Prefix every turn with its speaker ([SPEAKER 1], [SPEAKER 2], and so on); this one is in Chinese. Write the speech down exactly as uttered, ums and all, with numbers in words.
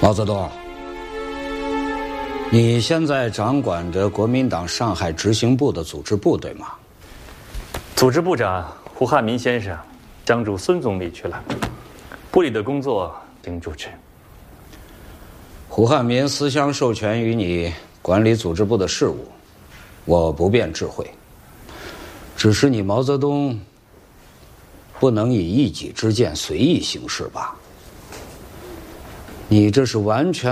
[SPEAKER 1] 毛泽东，你现在掌管着国民党上海执行部的组织部，对吗？
[SPEAKER 2] 组织部长胡汉民先生相助孙总理去了，部里的工作经主持。
[SPEAKER 1] 胡汉民私相授权于你管理组织部的事务，我不便置喙。只是你毛泽东不能以一己之见随意行事吧？你这是完全